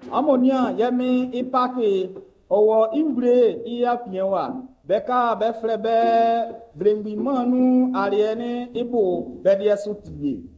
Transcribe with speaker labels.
Speaker 1: Amonia yemi ipake owo imbre iya pienwa beka be flebe brengbi manu aliene ibo bedia sutie